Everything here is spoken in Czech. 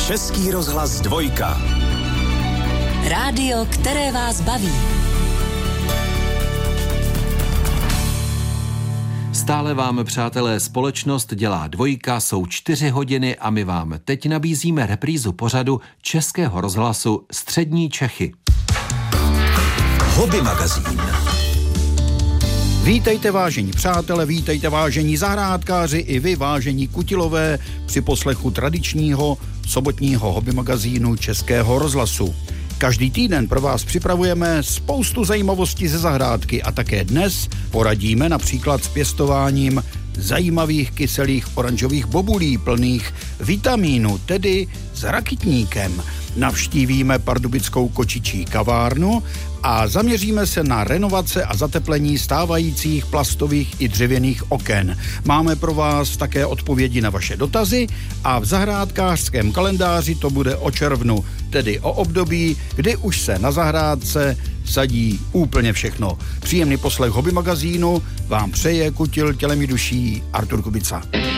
Český rozhlas 2. Rádio, které vás baví. Stále vám, přátelé, společnost dělá 2, jsou 4 hodiny a my vám teď nabízíme reprízu pořadu Českého rozhlasu Střední Čechy. Hobby magazín. Vítejte, vážení přátelé, vítejte, vážení zahrádkáři i vy, vážení kutilové, při poslechu tradičního sobotního hobby magazínu Českého rozhlasu. Každý týden pro vás připravujeme spoustu zajímavostí ze zahrádky a také dnes poradíme například s pěstováním zajímavých kyselých oranžových bobulí plných vitamínu, tedy s rakitníkem. Navštívíme pardubickou kočičí kavárnu a zaměříme se na renovace a zateplení stávajících plastových i dřevěných oken. Máme pro vás také odpovědi na vaše dotazy a v zahrádkářském kalendáři to bude o červnu, tedy o období, kdy už se na zahrádce sadí úplně všechno. Příjemný poslech hobby magazínu vám přeje kutil tělem i duší Artur Kubica.